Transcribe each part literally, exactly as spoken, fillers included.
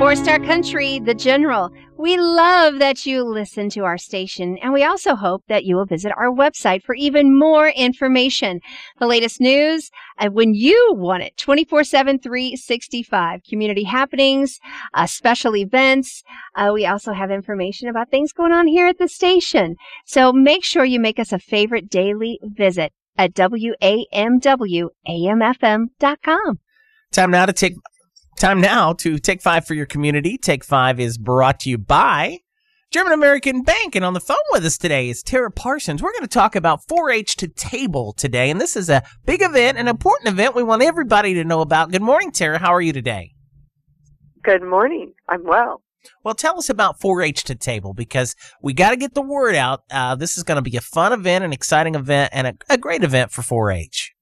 Four Star Country, The General. We love that you listen to our station, and we also hope that you will visit our website for even more information. The latest news, uh, when you want it, twenty-four seven, three sixty-five. Community happenings, uh, special events. Uh, we also have information about things going on here at the station. So make sure you make us a favorite daily visit at W A M W A M F M dot com. Time now to take time now to take five for your community. Take five is brought to you by German American Bank, and on the phone with us today is Tara Parsons. We're going to talk about four H to Table today, and this is a big event, an important event we want everybody to know about. Good morning, Tara. How are you today? Good morning. I'm well. Well, tell us about four H to Table, because we got to get the word out. Uh, this is going to be a fun event, an exciting event, and a, a great event for four H.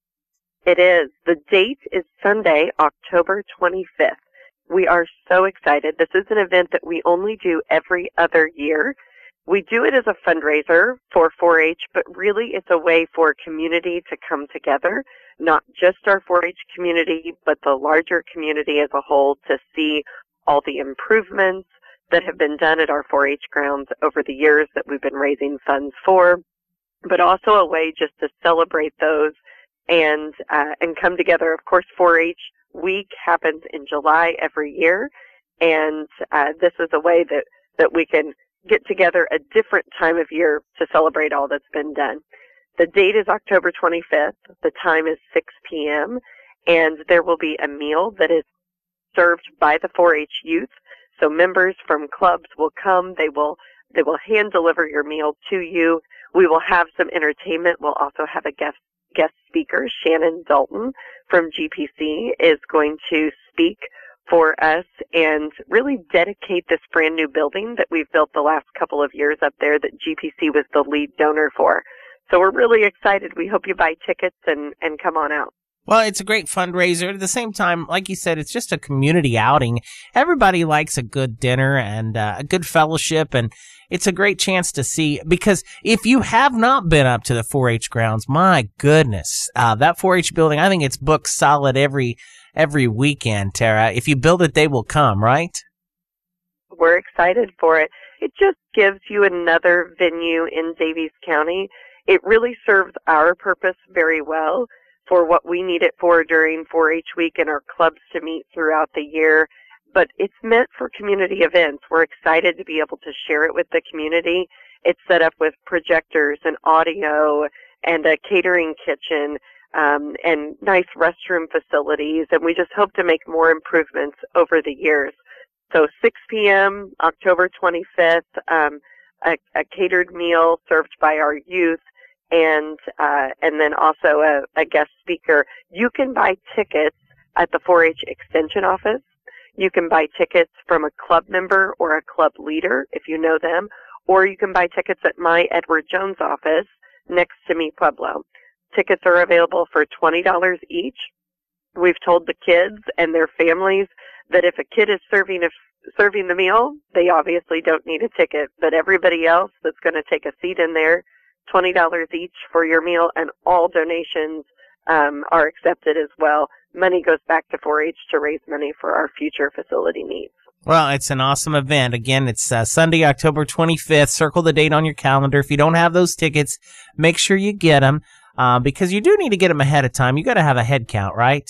It is. The date is Sunday, October twenty-fifth. We are so excited. This is an event that we only do every other year. We do it as a fundraiser for four H, but really it's a way for community to come together, not just our four H community, but the larger community as a whole, to see all the improvements that have been done at our four H grounds over the years that we've been raising funds for, but also a way just to celebrate those and uh, and come together. Of course, four H week happens in July every year, and uh, this is a way that, that we can get together a different time of year to celebrate all that's been done. The date is October twenty-fifth. The time is six p.m., and there will be a meal that is served by the four H youth. So members from clubs will come. They will they will hand deliver your meal to you. We will have some entertainment. We'll also have a guest guest speaker. Shannon Dalton from G P C is going to speak for us and really dedicate this brand new building that we've built the last couple of years up there that G P C was the lead donor for. So we're really excited. We hope you buy tickets and, and come on out. Well, it's a great fundraiser. At the same time, like you said, it's just a community outing. Everybody likes a good dinner and uh, a good fellowship, and it's a great chance to see, because if you have not been up to the four H grounds, my goodness, uh, that four H building, I think it's booked solid every every weekend, Tara. If you build it, they will come, right? We're excited for it. It just gives you another venue in Daviess County. It really serves our purpose very well for what we need it for during four H week and our clubs to meet throughout the year. But it's meant for community events. We're excited to be able to share it with the community. It's set up with projectors and audio and a catering kitchen um, and nice restroom facilities. And we just hope to make more improvements over the years. So six p.m., October twenty-fifth, um, a, a catered meal served by our youth, and uh, and then also a, a guest speaker. You can buy tickets at the four H Extension office. You can buy tickets from a club member or a club leader if you know them, or you can buy tickets at my Edward Jones office next to Mi Pueblo. Tickets are available for twenty dollars each. We've told the kids and their families that if a kid is serving a, serving the meal, they obviously don't need a ticket, but everybody else that's going to take a seat in there, twenty dollars each for your meal, and all donations um, are accepted as well. Money goes back to four H to raise money for our future facility needs. Well, it's an awesome event. Again, it's uh, Sunday, October twenty-fifth. Circle the date on your calendar. If you don't have those tickets, make sure you get them, uh, because you do need to get them ahead of time. You got to have a head count, right?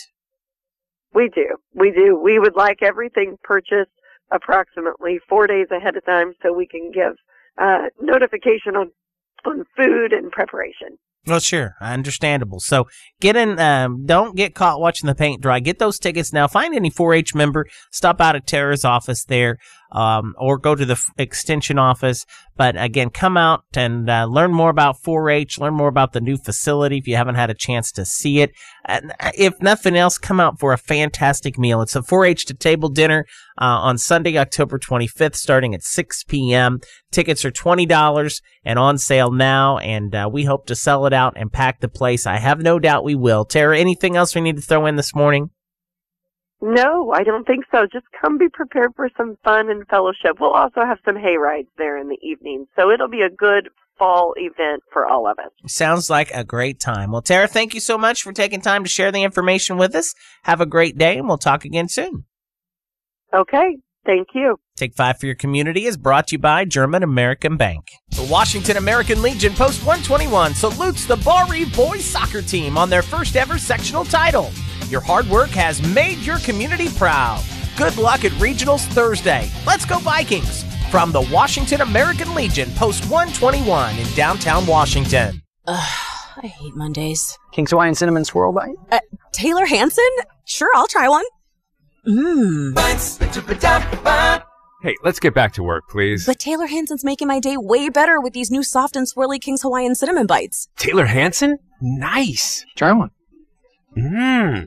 We do. We do. We would like everything purchased approximately four days ahead of time so we can give uh, notification on on food and preparation. Well, sure. Understandable. So get in, um, don't get caught watching the paint dry. Get those tickets now. Find any four H member. Stop out at Tara's office there, um, or go to the f- extension office. But again, come out and uh, learn more about four H, learn more about the new facility if you haven't had a chance to see it. And if nothing else, come out for a fantastic meal. It's a four H to Table dinner uh, on Sunday, October twenty-fifth, starting at six p.m. Tickets are twenty dollars and on sale now, and uh, we hope to sell it out and pack the place. I have no doubt we will. Tara, anything else we need to throw in this morning? No, I don't think so. Just come be prepared for some fun and fellowship. We'll also have some hay rides there in the evening, so it'll be a good fall event for all of us. Sounds like a great time. Well, Tara, thank you so much for taking time to share the information with us. Have a great day, and we'll talk again soon. Okay. Thank you. Take Five for Your Community is brought to you by German American Bank. The Washington American Legion Post one twenty-one salutes the Bari boys soccer team on their first ever sectional title. Your hard work has made your community proud. Good luck at Regionals Thursday. Let's go Vikings! From the Washington American Legion Post one twenty-one in downtown Washington. Ugh, I hate Mondays. King's Hawaiian Cinnamon Swirl Bite? Uh, Taylor Hanson? Sure, I'll try one. Mmm. Hey, let's get back to work, please. But Taylor Hanson's making my day way better with these new soft and swirly King's Hawaiian Cinnamon Bites. Taylor Hanson? Nice. Try one. Mmm.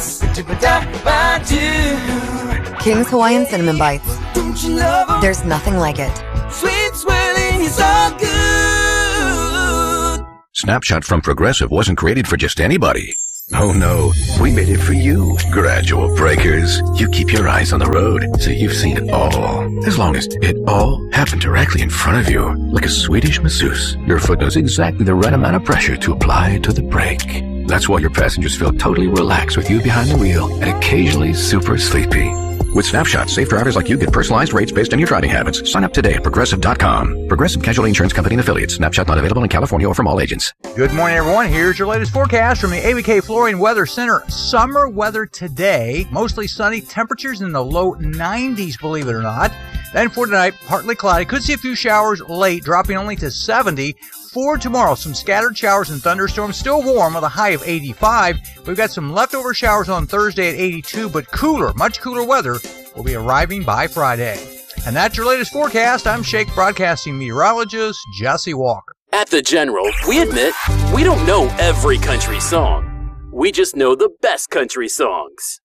King's Hawaiian Cinnamon Bites. There's nothing like it. Sweet swirling is all good. Snapshot from Progressive wasn't created for just anybody. Oh no, we made it for you. Gradual breakers. You keep your eyes on the road, so you've seen it all. As long as it all happened directly in front of you, like a Swedish masseuse, your foot knows exactly the right amount of pressure to apply to the brake. That's why your passengers feel totally relaxed with you behind the wheel and occasionally super sleepy. With Snapshot, safe drivers like you get personalized rates based on your driving habits. Sign up today at Progressive dot com. Progressive Casualty Insurance Company and Affiliates. Snapshot not available in California or from all agents. Good morning, everyone. Here's your latest forecast from the A B K Flooring Weather Center. Summer weather today. Mostly sunny. Temperatures in the low nineties, believe it or not. Then for tonight, partly cloudy. Could see a few showers late, dropping only to seventy. For tomorrow, some scattered showers and thunderstorms. Still warm with a high of eighty-five. We've got some leftover showers on Thursday at eighty-two, but cooler, much cooler weather will be arriving by Friday. And that's your latest forecast. I'm Shake Broadcasting meteorologist Jesse Walker. At The General, we admit we don't know every country song. We just know the best country songs.